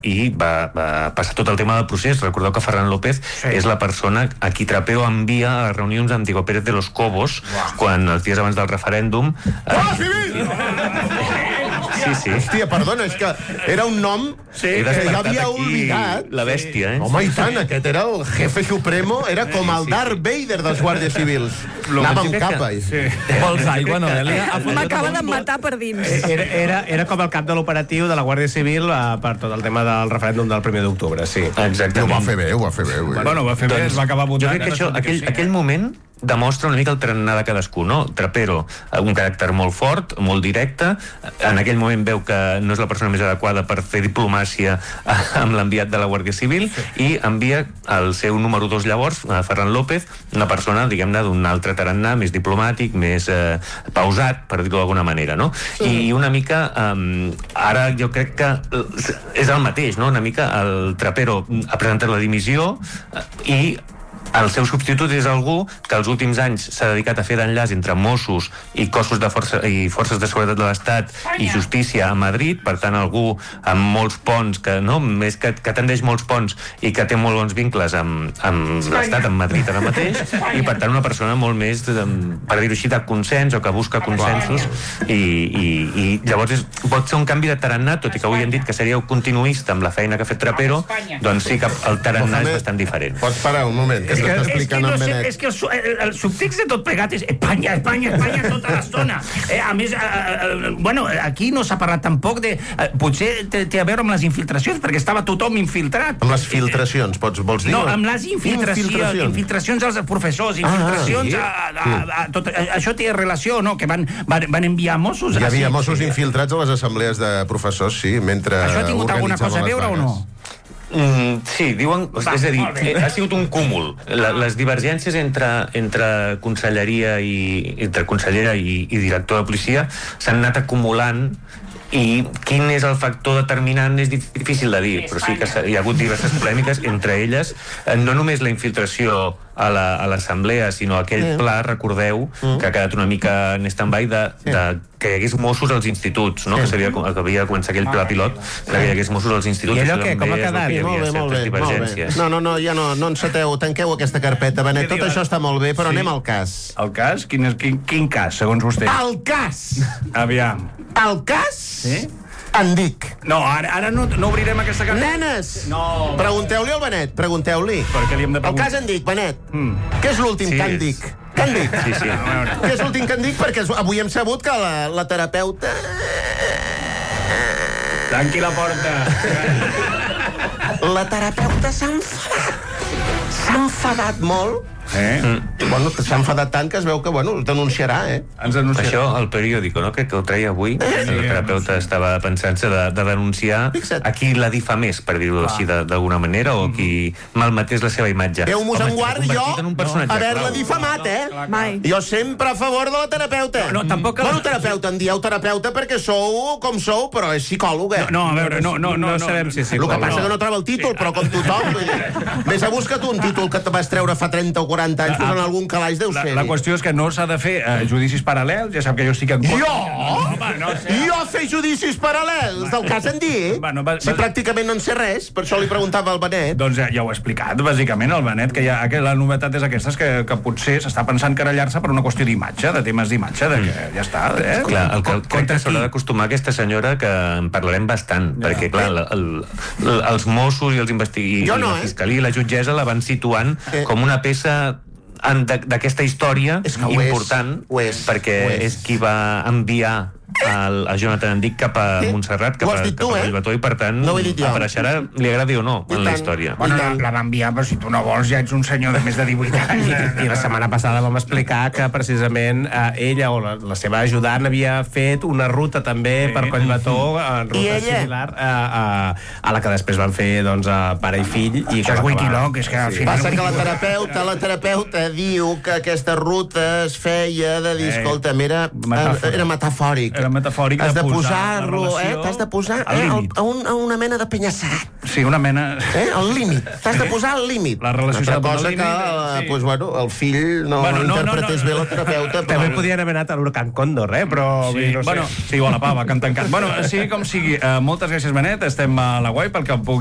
i va passar tot el tema del procés. Recordeu que Ferran López és la persona a qui Trapero envia a les reunions amb Diego Pérez de los Cobos quan els dies abans del referèndum... Civil! Sí. Hòstia, perdona, és que era un nom que ja havia oblidat. La bèstia, Home, i tant, aquest era el jefe supremo, era com el Darth Vader dels guàrdies civils. Anava amb capa. Vols aigua, Noelia? M'acaba de matar per dins. Era com el cap de l'operatiu de la Guàrdia Civil per tot el tema del referèndum del 1 d'octubre, sí. Exactament. Ho va fer bé. Bueno, va fer bé, es va acabar votant. Jo crec que aquell moment demostra una mica el tarannà de cadascú, no? Trapero, un caràcter molt fort, molt directe, en aquell moment veu que no és la persona més adequada per fer diplomàcia amb l'enviat de la Guàrdia Civil i envia el seu número 2 llavors, Ferran López, una persona, diguem-ne, d'un altre tarannà, més diplomàtic, més pausat, per dir-ho d'alguna manera, no? I una mica, ara jo crec que és el mateix, no? Una mica el Trapero ha presentat la dimissió i el seu substitut és algú que els últims anys s'ha dedicat a fer d'enllaç entre Mossos i cossos de forces de seguretat de l'Estat i justícia a Madrid, per tant algú amb molts ponts, que tendeix molts ponts i que té molt bons vincles amb l'Estat, amb Madrid ara mateix, i per tant una persona molt més, per dir-ho així, de consens o que busca consensos i llavors pot ser un canvi de tarannà, tot i que avui hem dit que seríeu continuista amb la feina que ha fet Trapero, doncs sí que el tarannà és bastant diferent. Pots parar un moment, que t'està explicant en Benet. És que el subtext de tot plegat és Espanya tota l'estona. A més, bueno, aquí no s'ha parlat tampoc de... Potser té a veure amb les infiltracions, perquè estava tothom infiltrat. Amb les filtracions, vols dir? No, amb les infiltracions als professors, infiltracions tot això té relació, no? Que van enviar Mossos. Hi havia Mossos infiltrats a les assemblees de professors, sí, mentre... Això ha tingut alguna cosa a veure o no? Sí, diuen... És a dir, ha sigut un cúmul. Les divergències entre consellera i director de policia s'han anat acumulant i quin és el factor determinant és difícil de dir, però sí que hi ha hagut diverses polèmiques, entre elles no només la infiltració a l'assemblea, sinó aquell pla, recordeu, que ha quedat una mica en stand-by de que hi hagués Mossos als instituts, no? Que havia de començar aquell pla pilot, que hi hagués Mossos als instituts. I allò què? Com ha quedat? Molt bé. No, ja no enceteu, tanqueu aquesta carpeta, Benet, tot això està molt bé, però anem al cas. El cas? Quin cas, segons vostè? El cas! Aviam. El cas? Sí? En dic. No, ara no obrirem aquesta carta. Nenes! No. Pregunteu-li al Benet, pregunteu-li. Per què li hem de preguntar? El cas en dic, Benet. Què és l'últim que en dic? Què en dic? Sí. Què és l'últim que en dic? Perquè avui hem sabut que la terapeuta... Tanqui la porta. La terapeuta s'ha enfadat. S'ha enfadat molt. Bueno, s'ha enfadat tant que es veu que, bueno, es denunciarà, Ens denunciarà. Això, el periòdico, no? Crec que ho treia avui. El terapeuta estava pensant-se de denunciar a qui la difamés, per dir-ho així d'alguna manera, o qui malmetés la seva imatge. Déu-mos en guard, jo, haver-la difamat, Mai. Jo sempre a favor de la terapeuta. No, tampoc... Bueno, terapeuta, en dieu terapeuta perquè sou com sou, però és psicòleg, No, a veure, no sabem si sí. El que passa que no troba el títol, però com tothom. Vés a buscar tu un títol que te vas treure fa 30 o 40 anys posant algun calaix, deu ser. La qüestió és que no s'ha de fer judicis paral·lels, ja sap que jo estic en contra. Jo fer judicis paral·lels del cas Andí? Si pràcticament no en sé res, per això li preguntava al Benet. Doncs ja ho he explicat, bàsicament, el Benet, que la novetat és aquesta, que potser s'està pensant querellar-se per una qüestió d'imatge, de temes d'imatge, que ja està, Clar, el que crec que s'haurà d'acostumar aquesta senyora, que en parlarem bastant, perquè, clar, els Mossos i la Fiscalia i la jutgessa la van situant com una peça d'aquesta història important, perquè és qui va enviar a Jonathan Endic cap a Montserrat, cap a Collbató, i per tant apareixerà, li agradi o no, en la història. Bueno, la va enviar, però si tu no vols ja ets un senyor de més de 18 anys. I la setmana passada vam explicar que precisament ella o la seva ajudant havia fet una ruta també per Collbató, ruta similar a la que després van fer pare i fill. Això és Wikiloc, és que al final... Passa que la terapeuta diu que aquesta ruta es feia de dir, escolta, era metafòric. Era metafòric has de posar-lo, t'has de posar a una mena de penya-segat. Sí, una mena... El límit. T'has de posar al límit. La relació altra s'ha de posar cosa al límit, que, bueno, el fill no interpretés bé la terapeuta. També podien haver anat a l'Huracán Cóndor, però... Sí, no sé. bueno, sí, o a la Pava, que han tancat. Bueno, sigui com sigui, moltes gràcies, Benet, estem a la guai pel que